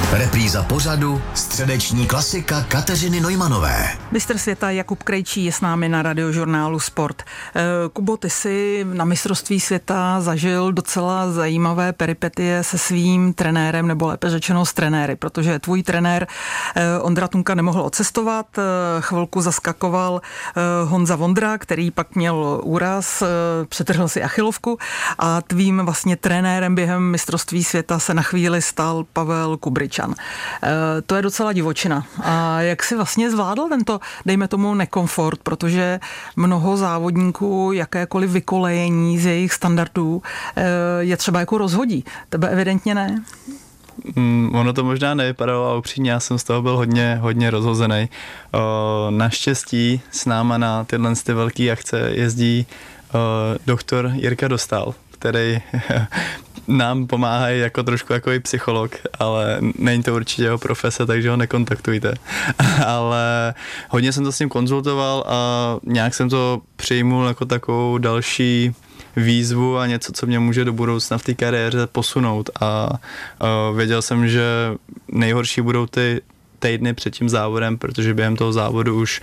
Repríza pořadu středeční klasika Kateřiny Neumanové. Mistr světa Jakub Krejčí je s námi na Radiožurnálu Sport. Kubo, ty jsi na mistrovství světa zažil docela zajímavé peripetie se svým trenérem, nebo lépe řečeno s trenéry, protože tvůj trenér Ondra Tunka nemohl odcestovat, chvilku zaskakoval Honza Vondra, který pak měl úraz, přetrhl si achilovku a tvým vlastně trenérem během mistrovství světa se na chvíli stal Pavel Kubričan. To je docela divočina. A jak si vlastně zvládl tento, dejme tomu, nekomfort, protože mnoho závodníků, jakékoliv vykolejení z jejich standardů je třeba jako rozhodí. Tebe evidentně ne? Ono to možná nevypadalo, ale upřímně já jsem z toho byl hodně rozhozený. Naštěstí s náma na tyhle velké akce jezdí doktor Jirka Dostál, který nám pomáhá jako trošku jako i psycholog, ale není to určitě jeho profese, takže ho nekontaktujte. Ale hodně jsem to s ním konzultoval a nějak jsem to přijmul jako takovou další výzvu a něco, co mě může do budoucna v té kariéře posunout. A věděl jsem, že nejhorší budou ty týdny před tím závodem, protože během toho závodu už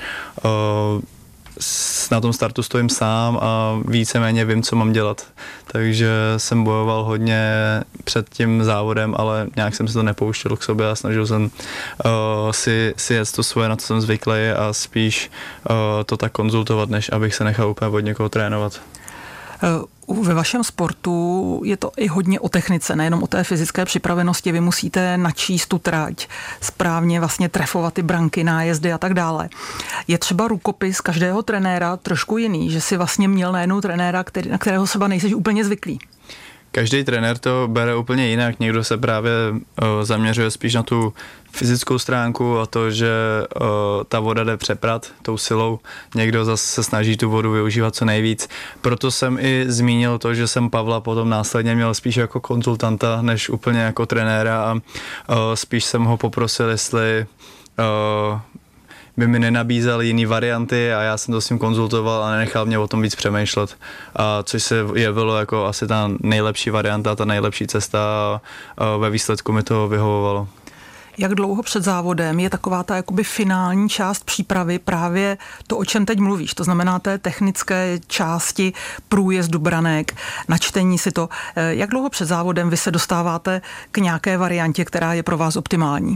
na tom startu stojím sám a víceméně vím, co mám dělat. Takže jsem bojoval hodně před tím závodem, ale nějak jsem se to nepouštěl k sobě a snažil jsem si jet to svoje, na co jsem zvyklý a spíš to tak konzultovat, než abych se nechal úplně od někoho trénovat. Ve vašem sportu je to i hodně o technice, nejenom o té fyzické připravenosti. Vy musíte načíst tu trať, správně vlastně trefovat ty branky, nájezdy a tak dále. Je třeba rukopis každého trenéra trošku jiný, že si vlastně měl najednou trenéra, na kterého třeba nejseš úplně zvyklý? Každý trenér to bere úplně jinak. Někdo se právě zaměřuje spíš na tu fyzickou stránku a to, že ta voda jde přeprat tou silou. Někdo zase se snaží tu vodu využívat co nejvíc. Proto jsem i zmínil to, že jsem Pavla potom následně měl spíš jako konzultanta, než úplně jako trenéra a spíš jsem ho poprosil, jestli by mi nenabízel jiný varianty a já jsem to s ním konzultoval a nenechal mě o tom víc přemýšlet. A což se jevilo jako asi ta nejlepší varianta, ta nejlepší cesta a ve výsledku mi to vyhovovalo. Jak dlouho před závodem je taková ta jakoby finální část přípravy právě to, o čem teď mluvíš, to znamená té technické části průjezdu branek, načtení si to. Jak dlouho před závodem vy se dostáváte k nějaké variantě, která je pro vás optimální?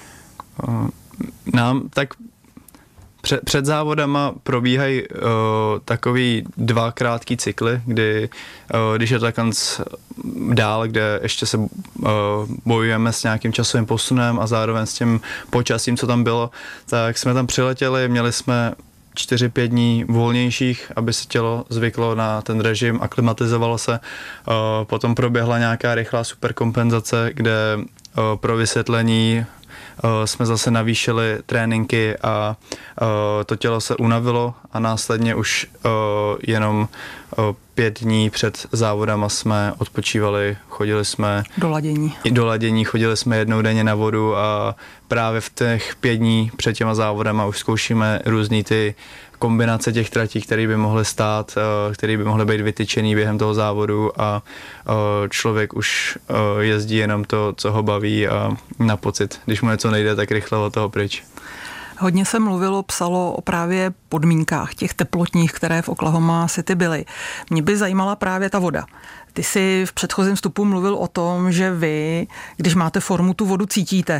Tak před závodama probíhají takový 2 krátký cykly, kdy když je to takhle dál, kde ještě se bojujeme s nějakým časovým posunem a zároveň s tím počasím, co tam bylo, tak jsme tam přiletěli, měli jsme 4-5 dní volnějších, aby se tělo zvyklo na ten režim, aklimatizovalo se. Potom proběhla nějaká rychlá superkompenzace, kde pro vysvětlení jsme zase navýšili tréninky a to tělo se unavilo a následně už jenom 5 dní před závodama jsme odpočívali, chodili jsme do ladění, chodili jsme jednou denně na vodu a právě v těch 5 dní před těma závodama už zkoušíme různý ty kombinace těch tratí, které by mohly stát, které by mohly být vytyčený během toho závodu a člověk už jezdí jenom to, co ho baví a na pocit. Když mu něco nejde, tak rychle od toho pryč. Hodně se psalo o právě podmínkách těch teplotních, které v Oklahoma City byly. Mě by zajímala právě ta voda. Ty jsi v předchozím vstupu mluvil o tom, že vy, když máte formu, tu vodu cítíte.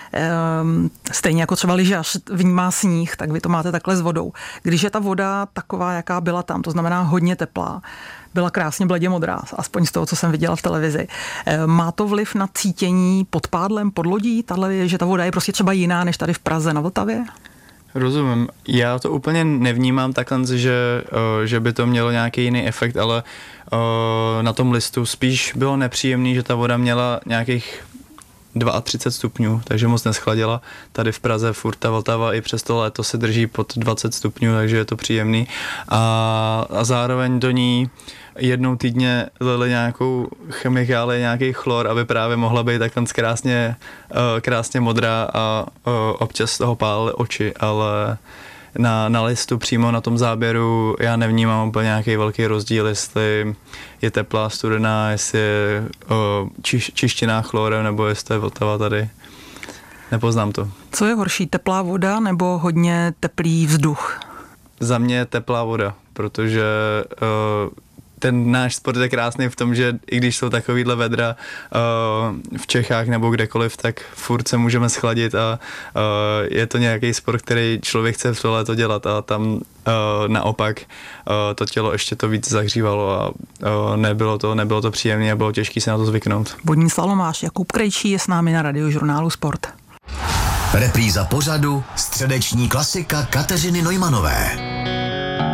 Stejně jako třeba lyžař vnímá sníh, tak vy to máte takhle s vodou. Když je ta voda taková, jaká byla tam, to znamená hodně teplá, byla krásně bledě modrá, aspoň z toho, co jsem viděla v televizi. Má to vliv na cítění pod pádlem, pod lodí, že ta voda je prostě třeba jiná než tady v Praze na Vltavě? Rozumím. Já to úplně nevnímám takhle, že by to mělo nějaký jiný efekt, ale na tom listu spíš bylo nepříjemný, že ta voda měla nějakých 32 stupňů, takže moc neschladila. Tady v Praze furt ta Vltava i přes to léto se drží pod 20 stupňů, takže je to příjemný. A zároveň do ní jednou týdně lili nějakou chemikálii, nějaký chlor, aby právě mohla být takhle krásně modrá a občas z toho pálily oči, ale na listu přímo na tom záběru já nevnímám úplně nějaký velký rozdíl, jestli je teplá, studená, jestli je čištěná chlorem, nebo jestli je Vltava tady. nepoznám to. Co je horší, teplá voda nebo hodně teplý vzduch? Za mě teplá voda, protože ten náš sport je krásný v tom, že i když jsou takovýhle vedra v Čechách nebo kdekoliv, tak furt se můžeme schladit a je to nějaký sport, který člověk chce v to léto dělat a tam naopak to tělo ještě to víc zahřívalo a nebylo to příjemné a bylo těžké se na to zvyknout. Vodní slalomář Jakub Krejčí je s námi na Radiožurnálu Sport. Repríza pořadu Středeční klasika Kateřiny Neumanové.